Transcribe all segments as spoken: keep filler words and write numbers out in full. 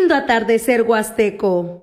Lindo atardecer huasteco.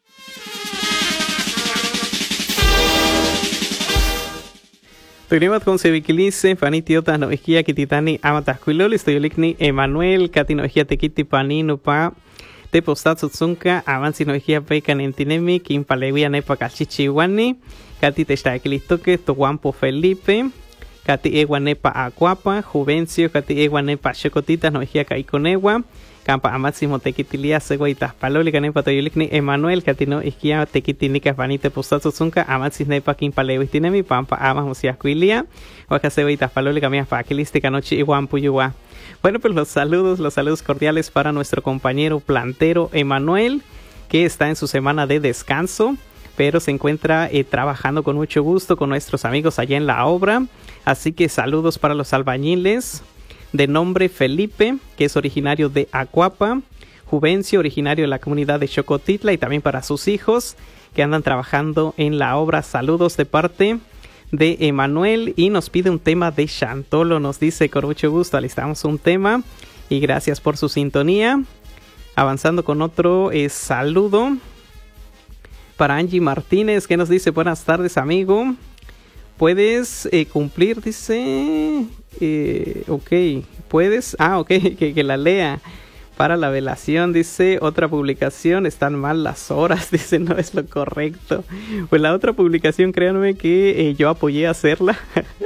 Tugrimat con Sevikilice, Fanitiota, Noejia, Kititani, Amatascuiloli, Stoyolikni, Emanuel, Kati Noejia, Tequiti, Panino, Pa, Tepostat, Sutsunka, Avanzi Noejia, Pecan, Entinemi, Kimpalewia, Nepa, Cachichiwani, Kati Textaquilistoque, Toguampo, Felipe, Kati Ewa, Nepa, Acuapa, Juvencio, Kati Ewa, Nepa, Chocotita, Noejia, Caiconewa, Campa Amáximo Tequitilia, Seguitas Paloli, Canepa Toyolikni, Emanuel, Catino, Isquia, Tequitinica, Vanite, Postazo Zunca, Amaxis Nepa, Kimpalevis Tinemi, Pampa, Amas, Mosiasquilia, Oaxaca Seguitas Paloli, Camia Paquilística, Noche, Iguan, Puyuá. Bueno, pues los saludos, los saludos cordiales para nuestro compañero plantero Emanuel, que está en su semana de descanso, pero se encuentra eh, trabajando con mucho gusto con nuestros amigos allá en la obra. Así que saludos para los albañiles de nombre Felipe, que es originario de Acuapa, Juvencio, originario de la comunidad de Xocotitla, y también para sus hijos que andan trabajando en la obra. Saludos de parte de Emanuel, y nos pide un tema de Chantolo. Nos dice: con mucho gusto alistamos un tema y gracias por su sintonía. Avanzando con otro eh, saludo para Angie Martínez, que nos dice: buenas tardes, amigo. Puedes eh, cumplir, dice, eh, ok, puedes, ah, ok, que, que la lea. Para la velación, dice, otra publicación, están mal las horas, dice, no es lo correcto. Pues la otra publicación, créanme que eh, yo apoyé a hacerla,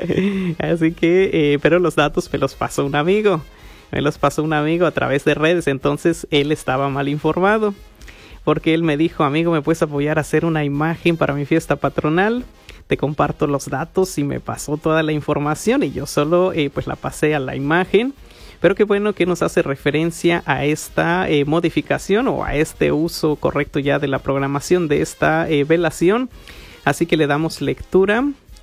así que, eh, pero los datos me los pasó un amigo, me los pasó un amigo a través de redes, entonces él estaba mal informado, porque él me dijo: amigo, ¿me puedes apoyar a hacer una imagen para mi fiesta patronal? Te comparto los datos, y me pasó toda la información y yo solo eh, pues la pasé a la imagen. Pero qué bueno que nos hace referencia a esta eh, modificación o a este uso correcto ya de la programación de esta eh, velación. Así que le damos lectura.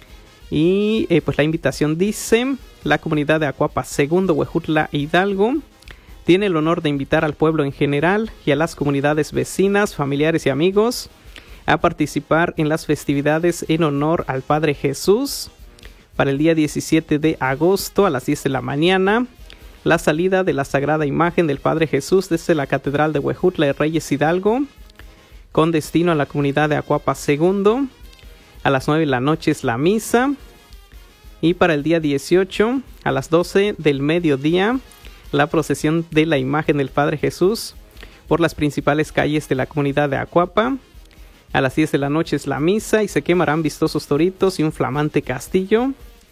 Y eh, pues la invitación dice: la comunidad de Acuapa Segundo, Huejutla, Hidalgo, tiene el honor de invitar al pueblo en general y a las comunidades vecinas, familiares y amigos a participar en las festividades en honor al Padre Jesús para el día diecisiete de agosto a las diez de la mañana. La salida de la Sagrada Imagen del Padre Jesús desde la Catedral de Huejutla de Reyes Hidalgo, con destino a la comunidad de Acuapa Segundo. A las nueve de la noche es la misa. Y para el día dieciocho, a las doce del mediodía, la procesión de la imagen del Padre Jesús por las principales calles de la comunidad de Acuapa. A las diez de la noche es la misa y se quemarán vistosos toritos y un flamante castillo.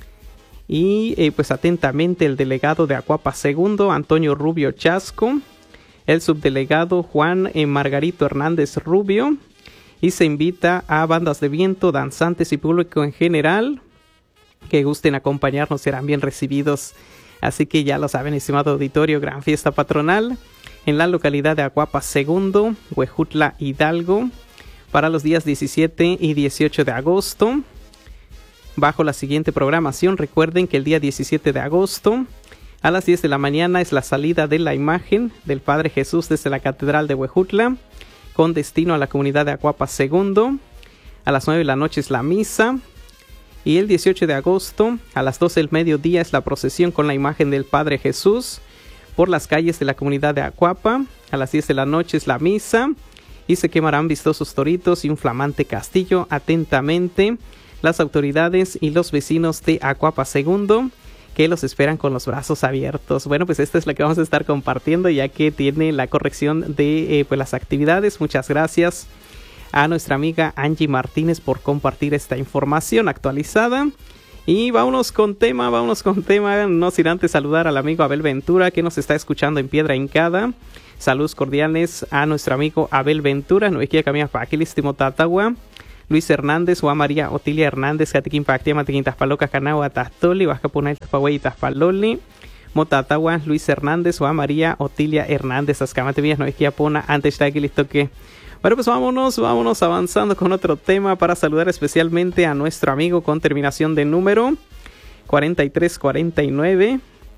Y eh, pues atentamente el delegado de Acuapa Segundo, Antonio Rubio Chasco, el subdelegado Juan eh, Margarito Hernández Rubio, y se invita a bandas de viento, danzantes y público en general que gusten acompañarnos, serán bien recibidos. Así que ya lo saben, estimado auditorio, gran fiesta patronal en la localidad de Acuapa Segundo, Huejutla, Hidalgo, para los días diecisiete y dieciocho de agosto, bajo la siguiente programación. Recuerden que el día diecisiete de agosto, a las diez de la mañana, es la salida de la imagen del Padre Jesús desde la Catedral de Huejutla, con destino a la comunidad de Acuapa Segundo. A las nueve de la noche es la misa. Y el dieciocho de agosto, a las doce del mediodía, es la procesión con la imagen del Padre Jesús por las calles de la comunidad de Acuapa. A las diez de la noche es la misa y se quemarán vistosos toritos y un flamante castillo. Atentamente, las autoridades y los vecinos de Acuapa Segundo, que los esperan con los brazos abiertos. Bueno, pues esta es la que vamos a estar compartiendo, ya que tiene la corrección de eh, pues las actividades. Muchas gracias a nuestra amiga Angie Martínez por compartir esta información actualizada. Y vámonos con tema, vámonos con tema, no sin antes saludar al amigo Abel Ventura, que nos está escuchando en Piedra Hincada. Saludos cordiales a nuestro amigo Abel Ventura, Noequia Camilla Paquilis, Timotatagua, Luis Hernández, Juan María Otilia Hernández, Catiquín Pactia, Matiquintas Paloca, Canagua, Tastoli, Huascapunay, Tapahuay, Taspaloli, Motatagua, Luis Hernández, Juan María Otilia Hernández, Ascamate Villas, Noequia Pona, antes de aquí listo que. Bueno, pues vámonos, vámonos avanzando con otro tema para saludar especialmente a nuestro amigo con terminación de número cuarenta y tres cuarenta y nueve.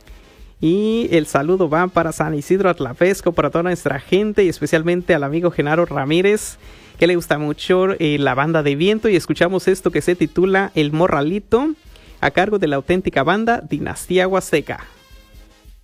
Y el saludo va para San Isidro Atlapesco, para toda nuestra gente y especialmente al amigo Genaro Ramírez, que le gusta mucho eh, la banda de viento. Y escuchamos esto que se titula El Morralito, a cargo de la auténtica banda Dinastía Huasteca.